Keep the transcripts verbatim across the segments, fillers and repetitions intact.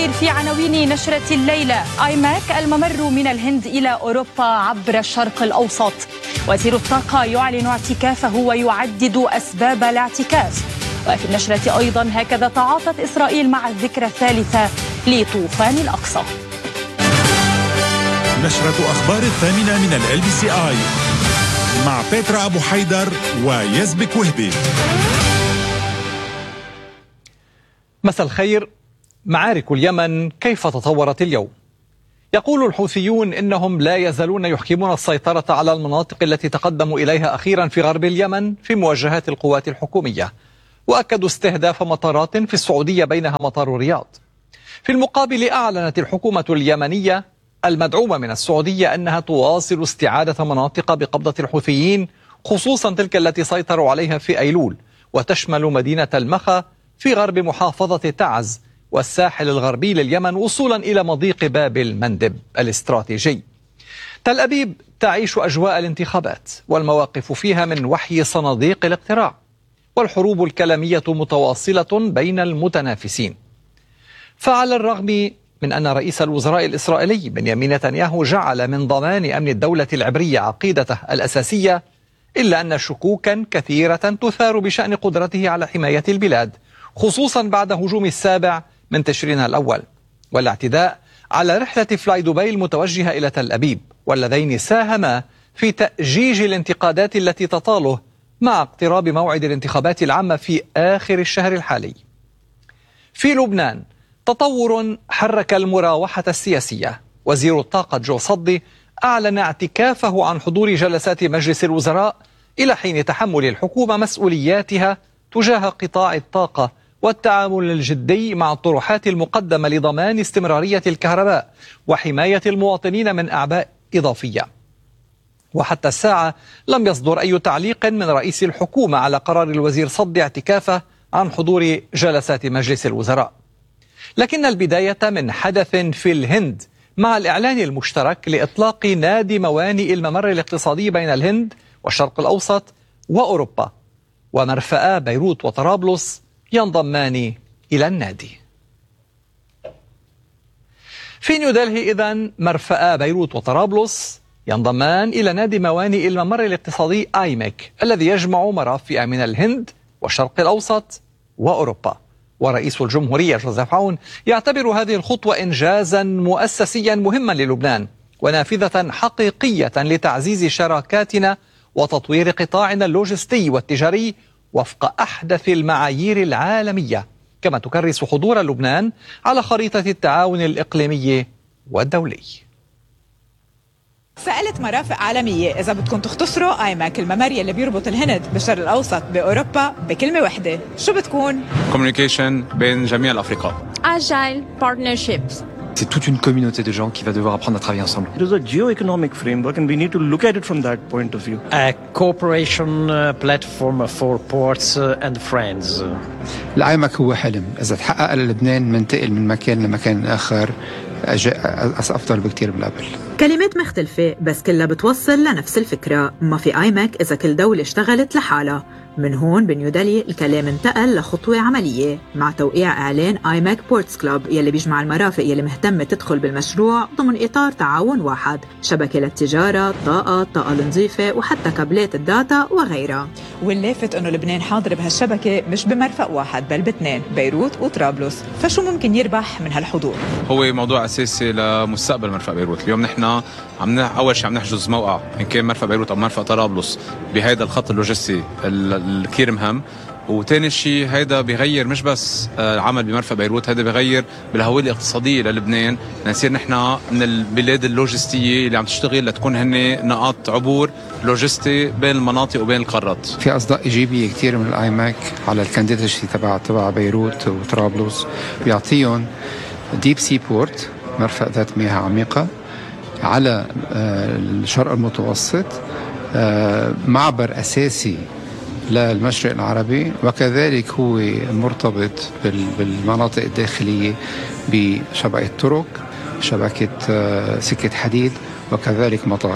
الأخير في عناوين نشرة الليلة. آيماك الممر من الهند إلى أوروبا عبر الشرق الأوسط. وزير الطاقة يعلن اعتكافه ويعدد أسباب الاعتكاف. وفي النشرة أيضا هكذا تعاطت إسرائيل مع الذكرى الثالثة لطوفان الأقصى. نشرة أخبار الثامنة من ال بي سي آي مع بيترا أبو حيدر ويزبك وهبي. مساء الخير. معارك اليمن كيف تطورت اليوم؟ يقول الحوثيون إنهم لا يزالون يحكمون السيطرة على المناطق التي تقدموا إليها أخيرا في غرب اليمن في مواجهات القوات الحكومية، وأكدوا استهداف مطارات في السعودية بينها مطار الرياض. في المقابل أعلنت الحكومة اليمنية المدعومة من السعودية أنها تواصل استعادة مناطق بقبضة الحوثيين، خصوصا تلك التي سيطروا عليها في أيلول، وتشمل مدينة المخا في غرب محافظة تعز والساحل الغربي لليمن وصولا إلى مضيق باب المندب الاستراتيجي. تل أبيب تعيش أجواء الانتخابات والمواقف فيها من وحي صناديق الاقتراع، والحروب الكلامية متواصلة بين المتنافسين. فعلى الرغم من أن رئيس الوزراء الإسرائيلي بنيامين نتنياهو جعل من ضمان أمن الدولة العبرية عقيدته الأساسية، إلا أن شكوكا كثيرة تثار بشأن قدرته على حماية البلاد، خصوصا بعد هجوم السابع من تشرين الأول والاعتداء على رحلة فلاي دبي المتوجهة إلى تل أبيب، واللذين ساهما في تأجيج الانتقادات التي تطاله مع اقتراب موعد الانتخابات العامة في آخر الشهر الحالي. في لبنان تطور حرك المراوحة السياسية. وزير الطاقة جو صدي أعلن اعتكافه عن حضور جلسات مجلس الوزراء إلى حين تحمل الحكومة مسؤولياتها تجاه قطاع الطاقة والتعامل الجدي مع الطروحات المقدمة لضمان استمرارية الكهرباء وحماية المواطنين من أعباء إضافية. وحتى الساعة لم يصدر أي تعليق من رئيس الحكومة على قرار الوزير صدي اعتكافه عن حضور جلسات مجلس الوزراء. لكن البداية من حدث في الهند مع الإعلان المشترك لإطلاق نادي موانئ الممر الاقتصادي بين الهند والشرق الأوسط وأوروبا، ومرفأ بيروت وطرابلس ينضمان إلى النادي. في نيودلهي إذن مرفأ بيروت وطرابلس ينضمان إلى نادي موانئ الممر الاقتصادي آيماك الذي يجمع مرافئ من الهند والشرق الأوسط وأوروبا. ورئيس الجمهورية جوزيف عون يعتبر هذه الخطوة إنجازا مؤسسيا مهما للبنان ونافذة حقيقية لتعزيز شراكاتنا وتطوير قطاعنا اللوجستي والتجاري وفق أحدث المعايير العالمية، كما تكرس حضور لبنان على خريطة التعاون الإقليمي والدولي. سألت مرافق عالمية إذا بدكم تختصروا آيماك الممر اللي بيربط الهند بالشرق الأوسط بأوروبا بكلمة واحدة، شو بتكون؟ Communication بين جميع الأفرقاء. Agile partnerships. C'est toute une communauté de gens qui va devoir apprendre à travailler ensemble. It is a geo-economic framework and we need to look at it from that point of view. A cooperation uh, platform for ports uh, and friends. الآيماك هو حلم، إذا تحقق للبنان منتقل من مكان لمكان آخر أفضل بكتير من قبل. كلمات مختلفة بس كلها بتوصل لنفس الفكرة. ما في آيماك إذا كل دولة اشتغلت لحالها. من هون بنيودلهي الكلام انتقل لخطوة عملية مع توقيع إعلان آيماك بورتس كلوب يلي بيجمع المرافق يلي مهتمة تدخل بالمشروع ضمن إطار تعاون واحد، شبكة للتجارة، الطاقة، الطاقة النظيفة وحتى كابلات الداتا وغيرها. واللافت إنه لبنان حاضر بهالشبكة مش بمرفق واحد بل باثنين، بيروت وطرابلس. فشو ممكن يربح من هالحضور؟ هو موضوع أساسي لمستقبل مرفق بيروت. اليوم نحن عم أول شيء عم نحجز موقع إن كان مرفق بيروت أو مرفق طرابلس بهذا الخط اللوجستي الكثير مهم. وتاني شيء هيدا بيغير مش بس العمل بمرفق بيروت، هيدا بيغير بالهوية الاقتصادية للبنان، نصير نحن من البلاد اللوجستية اللي عم تشتغل لتكون هن نقاط عبور لوجستي بين المناطق وبين القارات. في أصداء إيجابية كتير من الآيماك على الكانديداتشي تبع تبع بيروت وطرابلس، بيعطيهم ديب سي بورت، مرفق ذات مياه عميقة على الشرق المتوسط، معبر أساسي للمشرق العربي، وكذلك هو مرتبط بالمناطق الداخلية بشبكة طرق، شبكة سكة حديد، وكذلك مطار.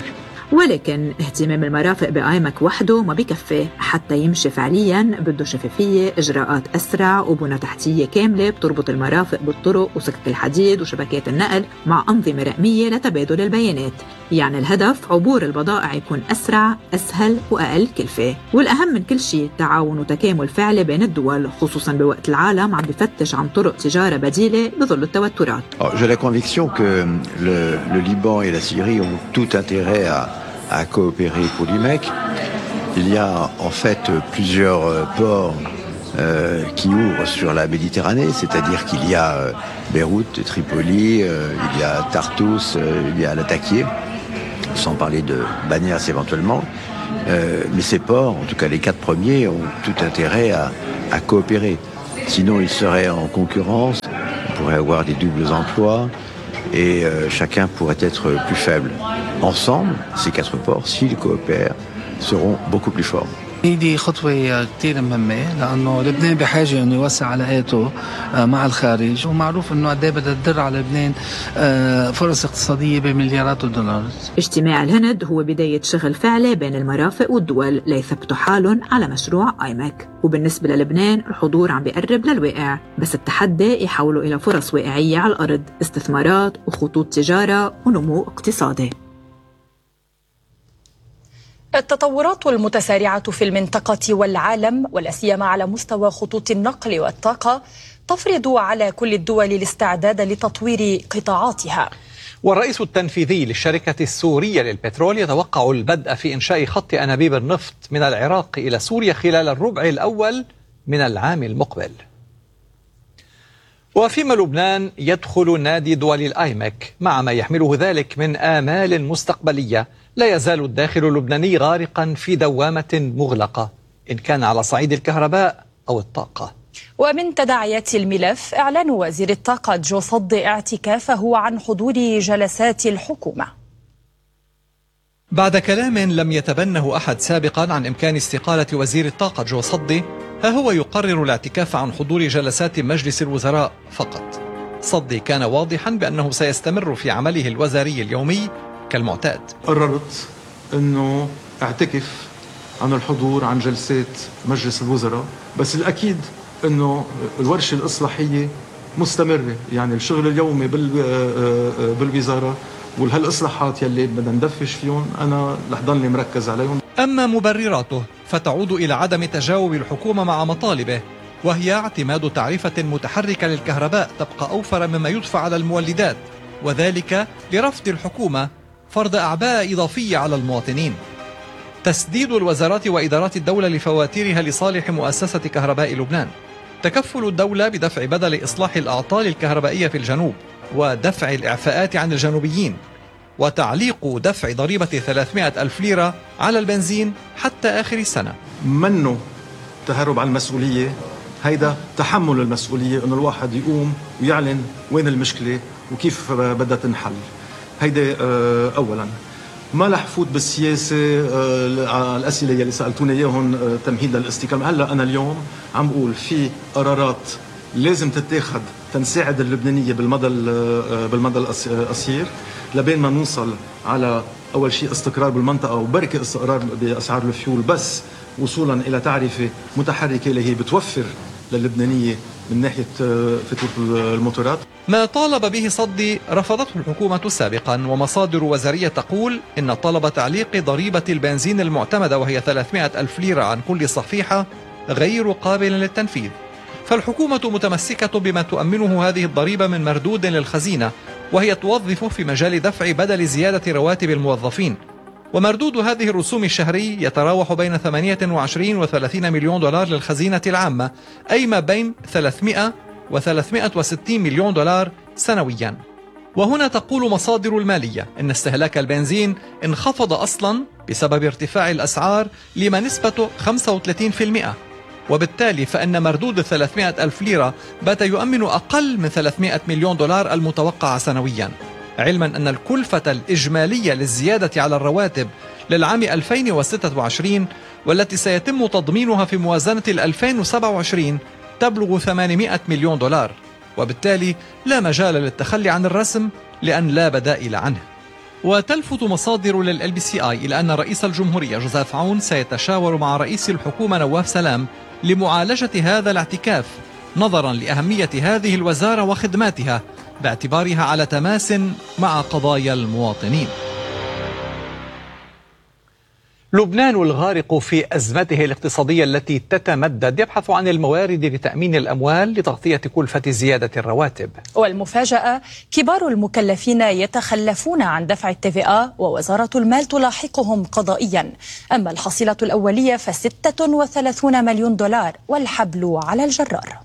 ولكن اهتمام المرافق بآيماك وحده ما بيكفي، حتى يمشي فعلياً بده شفافية، إجراءات أسرع، وبنى تحتية كاملة بتربط المرافق بالطرق وسكك الحديد وشبكات النقل مع أنظمة رقمية لتبادل البيانات. يعني الهدف عبور البضائع يكون أسرع، أسهل وأقل كلفة. والأهم من كل شيء تعاون وتكامل فعلي بين الدول، خصوصاً بوقت العالم عم بفتش عن طرق تجارة بديلة بظل التوترات. J'ai la conviction que le, le Liban et la Syrie ont tout intérêt à, à coopérer pour l'I M E C. Il y a en fait plusieurs ports euh, qui ouvrent sur la Méditerranée, c'est-à-dire qu'il y a euh, Beyrouth, Tripoli, euh, il y a Tartous, euh, il y a Latakia, sans parler de Banias éventuellement. Euh, mais ces ports, en tout cas les quatre premiers, ont tout intérêt à, à coopérer. Sinon, ils seraient en concurrence, on pourrait avoir des doubles emplois et euh, chacun pourrait être plus faible. Ensemble, ces quatre ports, s'ils coopèrent, seront beaucoup plus forts. دي خطوة كتير مهمة لأنه لبنان بحاجة أنه يوسع علاقاته مع الخارج، ومعروف أنه قد ايه بدها تدر على لبنان فرص اقتصادية بمليارات الدولارات. اجتماع الهند هو بداية شغل فعلي بين المرافق والدول ليثبتوا حالهم على مشروع آيماك. وبالنسبة للبنان الحضور عم بيقرب للواقع، بس التحدي يحولوا إلى فرص واقعية على الأرض، استثمارات وخطوط تجارة ونمو اقتصادي. التطورات المتسارعة في المنطقة والعالم ولا سيما على مستوى خطوط النقل والطاقة تفرض على كل الدول الاستعداد لتطوير قطاعاتها. والرئيس التنفيذي للشركة السورية للبترول يتوقع البدء في إنشاء خط أنابيب النفط من العراق إلى سوريا خلال الربع الأول من العام المقبل. وفيما لبنان يدخل نادي دول الآيماك مع ما يحمله ذلك من آمال مستقبلية، لا يزال الداخل اللبناني غارقا في دوامة مغلقة إن كان على صعيد الكهرباء أو الطاقة. ومن تداعيات الملف إعلان وزير الطاقة جو صدي اعتكافه عن حضور جلسات الحكومة بعد كلام لم يتبنه أحد سابقا عن إمكان استقالة وزير الطاقة جو صدي. ها هو يقرر الاعتكاف عن حضور جلسات مجلس الوزراء فقط. صدي كان واضحا بأنه سيستمر في عمله الوزاري اليومي كالمعتاد. قررت أنه اعتكف عن الحضور عن جلسات مجلس الوزراء، بس الأكيد أنه الورشة الإصلاحية مستمرة، يعني الشغل اليومي بالوزارة والهالإصلاحات يلي بدنا ندفش فيهم أنا رح ضلني مركز عليهم. أما مبرراته فتعود إلى عدم تجاوب الحكومة مع مطالبه، وهي اعتماد تعرفة متحركة للكهرباء تبقى أوفر مما يدفع على المولدات، وذلك لرفض الحكومة فرض أعباء إضافية على المواطنين. تسديد الوزارات وإدارات الدولة لفواتيرها لصالح مؤسسة كهرباء لبنان. تكفل الدولة بدفع بدل إصلاح الأعطال الكهربائية في الجنوب ودفع الإعفاءات عن الجنوبيين، وتعليق دفع ضريبة ثلاثمائة ألف ليرة على البنزين حتى آخر السنة. منه تهرب عن المسؤولية، هيدا تحمل المسؤولية، أن الواحد يقوم ويعلن وين المشكلة وكيف بدها تنحل. هيدا أولا. ما رح فوت بالسياسة على الأسئلة اللي سألتوني إياهم تمهيدا للاستقامة. هلا أنا اليوم عم بقول في قرارات لازم تتاخد تنساعد اللبنانية بالمدى بالمدى القصير لبين ما نوصل على أول شيء استقرار بالمنطقة وبركة استقرار بأسعار الفيول، بس وصولا إلى تعرفة متحركة اللي هي بتوفر للبنانية من ناحية فاتورة الموتورات. ما طالب به صدي رفضته الحكومة سابقا، ومصادر وزارية تقول إن طلب تعليق ضريبة البنزين المعتمدة وهي ثلاثمائة ألف ليرة عن كل صفيحة غير قابل للتنفيذ. فالحكومة متمسكة بما تؤمنه هذه الضريبة من مردود للخزينة، وهي توظف في مجال دفع بدل زيادة رواتب الموظفين. ومردود هذه الرسوم الشهري يتراوح بين ثمانية وعشرين وثلاثين مليون دولار للخزينة العامة، أي ما بين ثلاثمائة وثلاثمائة وستين مليون دولار سنويا. وهنا تقول مصادر المالية إن استهلاك البنزين انخفض أصلا بسبب ارتفاع الأسعار لما نسبته خمسة وثلاثين بالمئة، وبالتالي فإن مردود ثلاثمائة ألف ليرة بات يؤمن أقل من ثلاثمائة مليون دولار المتوقع سنويا، علما أن الكلفة الإجمالية للزيادة على الرواتب للعام ألفين وستة وعشرين والتي سيتم تضمينها في موازنة ألفين وسبعة وعشرين تبلغ ثمانمائة مليون دولار، وبالتالي لا مجال للتخلي عن الرسم لأن لا بدائل عنه. وتلفت مصادر لل بي سي آي إلى أن رئيس الجمهورية جوزيف عون سيتشاور مع رئيس الحكومة نواف سلام لمعالجة هذا الاعتكاف نظرا لأهمية هذه الوزارة وخدماتها باعتبارها على تماس مع قضايا المواطنين. لبنان الغارق في أزمته الاقتصادية التي تتمدد يبحث عن الموارد لتأمين الأموال لتغطية كلفة زيادة الرواتب. والمفاجأة كبار المكلفين يتخلفون عن دفع التي في آ ووزارة المال تلاحقهم قضائيا. أما الحصيلة الأولية فستة وثلاثون مليون دولار والحبل على الجرار.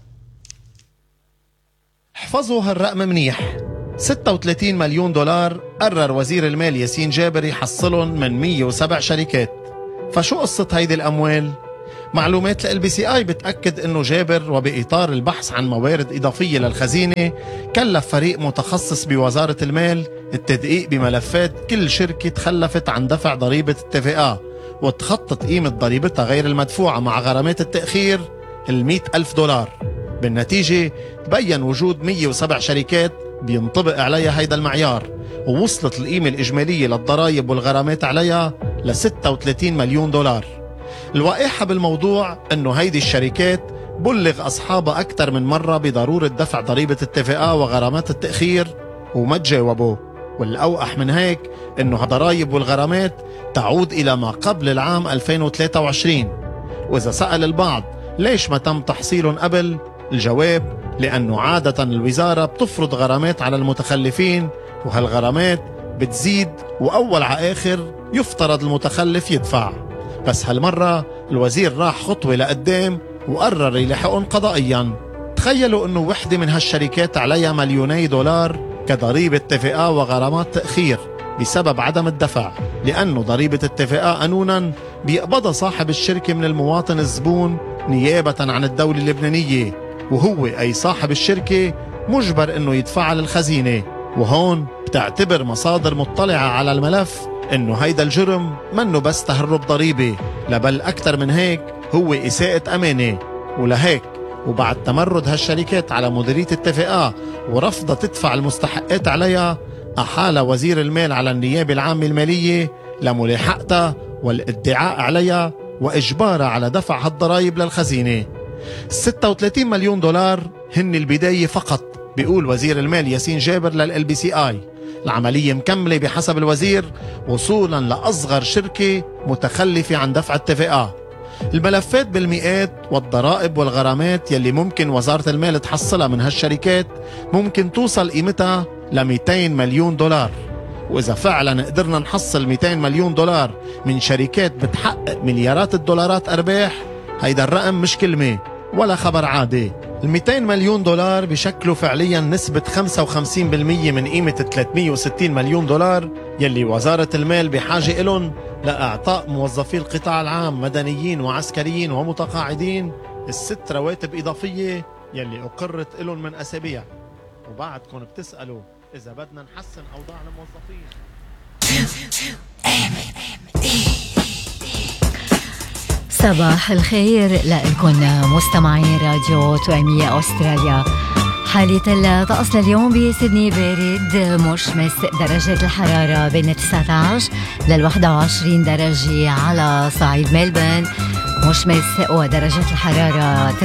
احفظوا هالرقم منيح، ستة وثلاثين مليون دولار قرر وزير المال ياسين جابر يحصلهم من مية وسبع شركات. فشو قصة هيدي الأموال؟ معلومات ال بي سي آي بتأكد أنه جابر وبإطار البحث عن موارد إضافية للخزينة كلف فريق متخصص بوزارة المال التدقيق بملفات كل شركة تخلفت عن دفع ضريبة التي في آ وتخطط قيمة ضريبتها غير المدفوعة مع غرامات التأخير المئة ألف دولار. بالنتيجة تبين وجود مية وسبع شركات بينطبق عليها هيدا المعيار، ووصلت القيمة الإجمالية للضرائب والغرامات عليها ل ستة وثلاثين مليون دولار. الوقاحة بالموضوع أنه هيدي الشركات بلغ أصحابها أكثر من مرة بضرورة دفع ضريبة التي في آ وغرامات التأخير وما تجاوبوا. والأوقح من هيك أنه الضرائب والغرامات تعود إلى ما قبل العام ألفين وثلاثة وعشرين. وإذا سأل البعض ليش ما تم تحصيلهم قبل؟ الجواب لأنه عادة الوزارة بتفرض غرامات على المتخلفين، وهالغرامات بتزيد وأول على آخر يفترض المتخلف يدفع. بس هالمرة الوزير راح خطوة لقدام وقرر يلحقهم قضائيا. تخيلوا أنه وحدة من هالشركات عليها مليوني دولار كضريبة تي في آ وغرامات تأخير بسبب عدم الدفع، لأنه ضريبة التي في آ قانونا بيقبضها صاحب الشركة من المواطن الزبون نيابة عن الدولة اللبنانية، وهو أي صاحب الشركة مجبر أنه يدفعها للخزينة. وهون بتعتبر مصادر مطلعة على الملف أنه هيدا الجرم منه بس تهرب ضريبة، لبل أكثر من هيك هو إساءة أمانة. ولهيك وبعد تمرد هالشركات على مديرية التي في آ ورفضها تدفع المستحقات عليها، أحال وزير المال على النيابة العامة المالية لملاحقتها والادعاء عليها وإجبارها على دفع هالضرائب للخزينة. ستة وثلاثين مليون دولار هن البداية فقط، بيقول وزير المال ياسين جابر لل بي سي آي. العملية مكملة بحسب الوزير وصولا لأصغر شركة متخلفة عن دفع التي في آ. الملفات بالمئات، والضرائب والغرامات يلي ممكن وزارة المال تحصلها من هالشركات ممكن توصل قيمتها ل مئتين مليون دولار. وإذا فعلا قدرنا نحصل مئتين مليون دولار من شركات بتحقق مليارات الدولارات أرباح، هيدا الرقم مش كلمة ولا خبر عادي. ال مئتين مليون دولار بشكلوا فعليا نسبة خمسة وخمسين بالمئة من قيمة ثلاثمئة وستين مليون دولار يلي وزارة المال بحاجة إلهم لإعطاء موظفي القطاع العام مدنيين وعسكريين ومتقاعدين الست رواتب إضافية يلي أقرت إلهم من أسابيع. وبعدكم بتسألوا إذا بدنا نحسن أوضاع الموظفين. صباح الخير لكم مستمعين راديو توأمية أستراليا. حالة الطقس لليوم بسيدني بارد مشمس، درجة الحرارة بين تسعة عشر لل واحد وعشرين درجة على صعيد ملبورن مشمس، ودرجة الحرارة